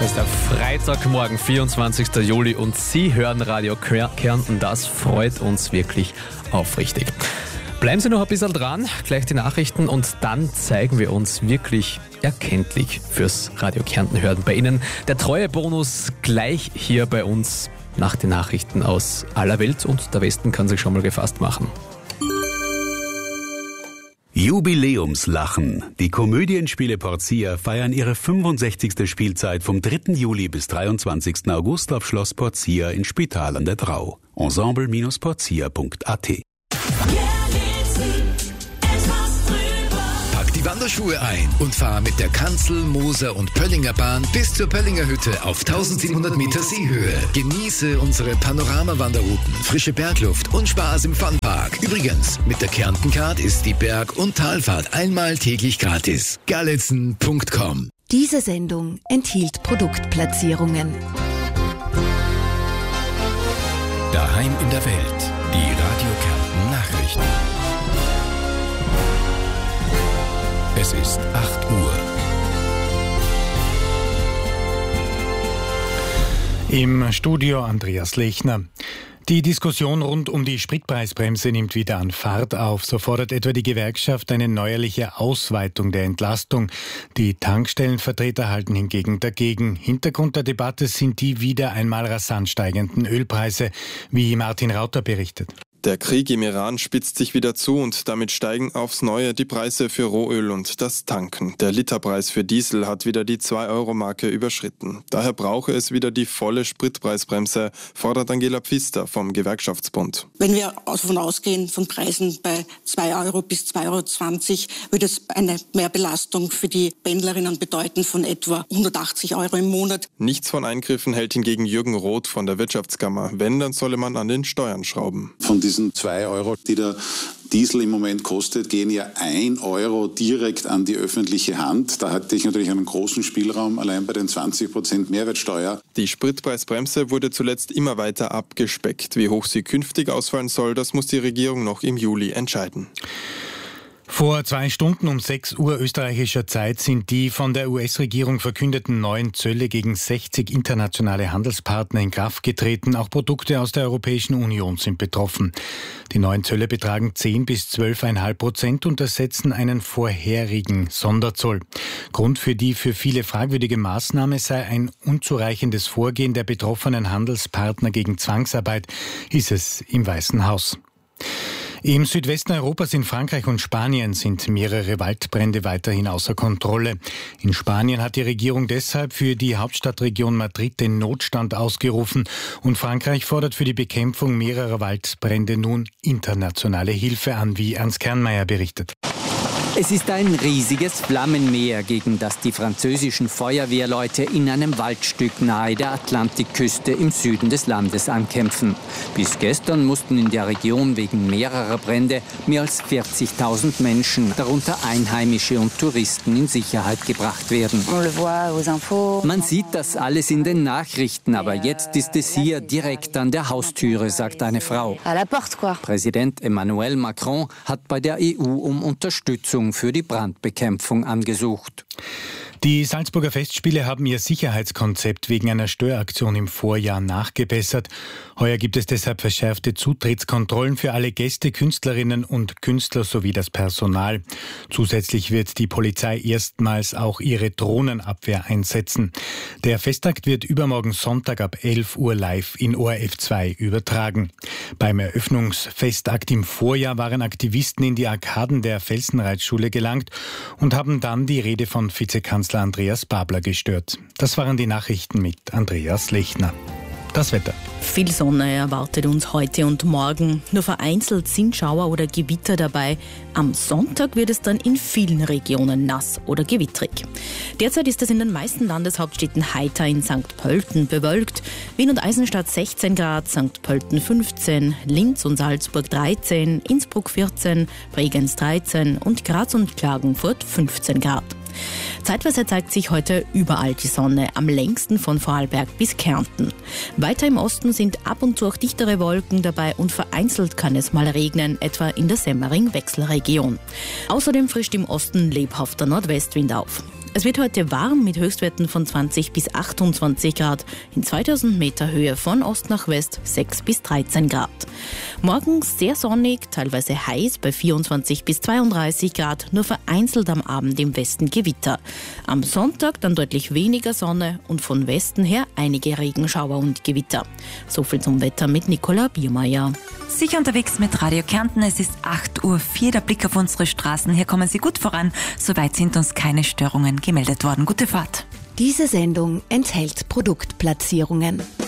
Es ist der Freitagmorgen, 24. Juli und Sie hören Radio Kärnten. Das freut uns wirklich aufrichtig. Bleiben Sie noch ein bisschen dran, gleich die Nachrichten und dann zeigen wir uns wirklich erkenntlich fürs Radio Kärnten hören. Bei Ihnen der Treuebonus gleich hier bei uns nach den Nachrichten aus aller Welt und der Westen kann sich schon mal gefasst machen. Jubiläumslachen. Die Komödienspiele Porcia feiern ihre 65. Spielzeit vom 3. Juli bis 23. August auf Schloss Porcia in Spital an der Drau. Ensemble-porcia.at. Pack die Wanderschuhe ein und fahr mit der Kanzel-, Moser- und Pöllinger Bahn bis zur Pöllinger Hütte auf 1700 Meter Seehöhe. Genieße unsere Panorama-Wanderrouten, frische Bergluft und Spaß im Funpark. Übrigens, mit der Kärnten-Card ist die Berg- und Talfahrt einmal täglich gratis. Gallitzen.com. Diese Sendung enthielt Produktplatzierungen. Daheim in der Welt. Die Radio Kärnten Nachrichten. Es ist 8 Uhr. Im Studio Andreas Lechner. Die Diskussion rund um die Spritpreisbremse nimmt wieder an Fahrt auf. So fordert etwa die Gewerkschaft eine neuerliche Ausweitung der Entlastung. Die Tankstellenvertreter halten hingegen dagegen. Hintergrund der Debatte sind die wieder einmal rasant steigenden Ölpreise, wie Martin Rauter berichtet. Der Krieg im Iran spitzt sich wieder zu und damit steigen aufs Neue die Preise für Rohöl und das Tanken. Der Literpreis für Diesel hat wieder die 2-Euro-Marke überschritten. Daher brauche es wieder die volle Spritpreisbremse, fordert Angela Pfister vom Gewerkschaftsbund. Wenn wir davon ausgehen, von Preisen bei 2 Euro bis 2,20 Euro, würde es eine Mehrbelastung für die Pendlerinnen bedeuten von etwa 180 Euro im Monat. Nichts von Eingriffen hält hingegen Jürgen Roth von der Wirtschaftskammer. Wenn, dann solle man an den Steuern schrauben. Von diesen 2 Euro, die der Diesel im Moment kostet, gehen ja 1 Euro direkt an die öffentliche Hand. Da hatte ich natürlich einen großen Spielraum, allein bei den 20% Mehrwertsteuer. Die Spritpreisbremse wurde zuletzt immer weiter abgespeckt. Wie hoch sie künftig ausfallen soll, das muss die Regierung noch im Juli entscheiden. Vor 2 Stunden um 6 Uhr österreichischer Zeit sind die von der US-Regierung verkündeten neuen Zölle gegen 60 internationale Handelspartner in Kraft getreten. Auch Produkte aus der Europäischen Union sind betroffen. Die neuen Zölle betragen 10 bis 12,5% und ersetzen einen vorherigen Sonderzoll. Grund für die für viele fragwürdige Maßnahme sei ein unzureichendes Vorgehen der betroffenen Handelspartner gegen Zwangsarbeit, hieß es im Weißen Haus. Im Südwesten Europas, in Frankreich und Spanien, sind mehrere Waldbrände weiterhin außer Kontrolle. In Spanien hat die Regierung deshalb für die Hauptstadtregion Madrid den Notstand ausgerufen und Frankreich fordert für die Bekämpfung mehrerer Waldbrände nun internationale Hilfe an, wie Ernst Kernmeier berichtet. Es ist ein riesiges Flammenmeer, gegen das die französischen Feuerwehrleute in einem Waldstück nahe der Atlantikküste im Süden des Landes ankämpfen. Bis gestern mussten in der Region wegen mehrerer Brände mehr als 40.000 Menschen, darunter Einheimische und Touristen, in Sicherheit gebracht werden. Man sieht das alles in den Nachrichten, aber jetzt ist es hier direkt an der Haustüre, sagt eine Frau. Präsident Emmanuel Macron hat bei der EU um Unterstützung für die Brandbekämpfung angesucht. Die Salzburger Festspiele haben ihr Sicherheitskonzept wegen einer Störaktion im Vorjahr nachgebessert. Heuer gibt es deshalb verschärfte Zutrittskontrollen für alle Gäste, Künstlerinnen und Künstler sowie das Personal. Zusätzlich wird die Polizei erstmals auch ihre Drohnenabwehr einsetzen. Der Festakt wird übermorgen Sonntag ab 11 Uhr live in ORF 2 übertragen. Beim Eröffnungsfestakt im Vorjahr waren Aktivisten in die Arkaden der Felsenreitschule gelangt und haben dann die Rede von Vizekanzler Andreas Babler gestört. Das waren die Nachrichten mit Andreas Lechner. Das Wetter. Viel Sonne erwartet uns heute und morgen. Nur vereinzelt sind Schauer oder Gewitter dabei. Am Sonntag wird es dann in vielen Regionen nass oder gewittrig. Derzeit ist es in den meisten Landeshauptstädten heiter, in St. Pölten bewölkt. Wien und Eisenstadt 16 Grad, St. Pölten 15, Linz und Salzburg 13, Innsbruck 14, Bregenz 13 und Graz und Klagenfurt 15 Grad. Zeitweise zeigt sich heute überall die Sonne, am längsten von Vorarlberg bis Kärnten. Weiter im Osten sind ab und zu auch dichtere Wolken dabei und vereinzelt kann es mal regnen, etwa in der Semmering-Wechselregion. Außerdem frischt im Osten lebhafter Nordwestwind auf. Es wird heute warm mit Höchstwerten von 20 bis 28 Grad. In 2000 Meter Höhe von Ost nach West 6 bis 13 Grad. Morgen sehr sonnig, teilweise heiß bei 24 bis 32 Grad, nur vereinzelt am Abend im Westen Gewitter. Am Sonntag dann deutlich weniger Sonne und von Westen her einige Regenschauer und Gewitter. So viel zum Wetter mit Nicola Biermeier. Sicher unterwegs mit Radio Kärnten. Es ist 8:04 Uhr. Der Blick auf unsere Straßen. Hier kommen Sie gut voran. Soweit sind uns keine Störungen gemeldet worden. Gute Fahrt. Diese Sendung enthält Produktplatzierungen.